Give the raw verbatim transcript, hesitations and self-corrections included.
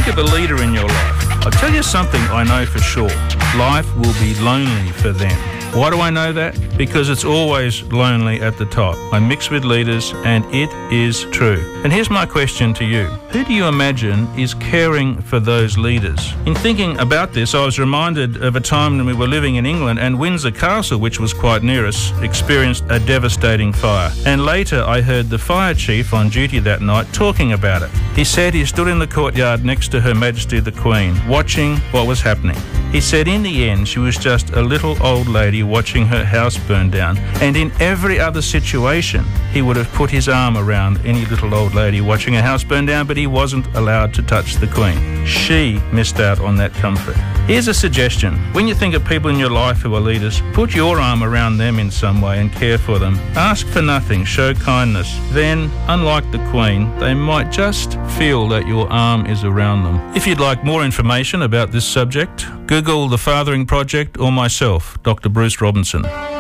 of a leader in your life, I'll tell you something I know for sure. Life will be lonely for them. Why do I know that? Because it's always lonely at the top. I mix with leaders and it is true. And here's my question to you. Who do you imagine is caring for those leaders? In thinking about this, I was reminded of a time when we were living in England and Windsor Castle, which was quite near us, experienced a devastating fire. And later I heard the fire chief on duty that night talking about it. He said he stood in the courtyard next to Her Majesty the Queen, watching what was happening. He said in the end she was just a little old lady watching her house burn down, and in every other situation he would have put his arm around any little old lady watching her house burn down, but he wasn't allowed to touch the Queen. She missed out on that comfort. Here's a suggestion. When you think of people in your life who are leaders, put your arm around them in some way and care for them. Ask for nothing, show kindness. Then, unlike the Queen, they might just feel that your arm is around them. If you'd like more information about this subject, Google the Fathering Project or myself, Doctor Bruce Robinson.